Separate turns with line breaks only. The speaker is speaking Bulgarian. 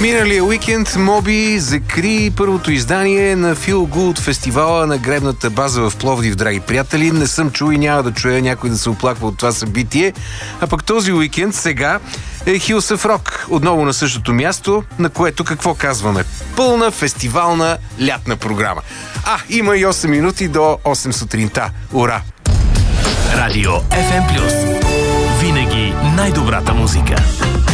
Миналия уикенд Моби закри първото издание на Feel Good фестивала на гребната база в Пловдив, драги приятели. Не съм чул и няма да чуя някой да се оплаква от това събитие. А пък този уикенд сега е Hills of Rock. Отново на същото място, на което какво казваме? Пълна фестивална лятна програма. Има и 8 минути до 8 сутринта. Ура!
Радио FM+. Винаги най-добрата музика.